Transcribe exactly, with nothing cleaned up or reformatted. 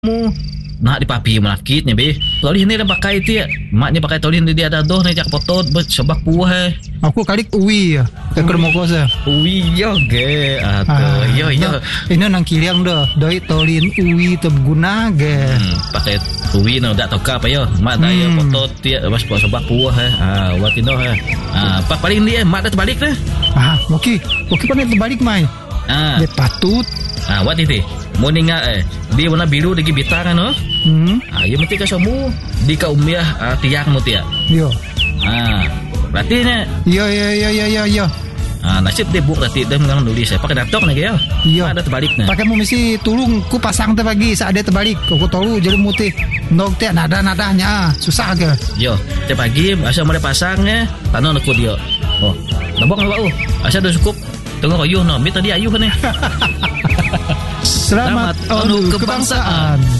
mu nak dipapi melakitnya be. Tolih ni dah pakai dia. Maknya pakai tolih ni dia ada doh ni jak potot bet sebab puah eh. Aku kalik uwi ya. Ke kermo kosa. Uwi yo ge. Atau yo yo. Ini nang kiliang dah. Doi tolin uwi terguna ge. Hmm, pakai uwi no dak toka apa yo. Mak dah yo potot dia bas sebab puah eh. Ah, watino eh. Ah, pak paling dia mak dah terbalik dah. Ah, okey. Okey pandai terbalik mai. Ah. Dia patut. Ah, wat ini. Mau ninga eh. Dia warna biru lagi bintang no. Hmm. Ah, ya mesti ka semua di ka umiah uh, tiang mu dia. Yo. Ah, berarti ne. Yo yo yo yo yo yo. Ah, nasib dia buk berarti dia mengang nulis saya. Pakai datok lagi ya. Iya. Ada terbalik ne. Pakai mu mesti tulung ku pasang te pagi saat dia terbalik. Ku tolu jadi mutih. Nok te nada-nadanya susah ke. Yo, te pagi asal mau pasang eh. Tanah aku dia. Oh, nabok ngau. Asal dah cukup. Tengok ayuh no. Bi tadi ayuh ne. Selamat, Selamat Anu Kebangsaan.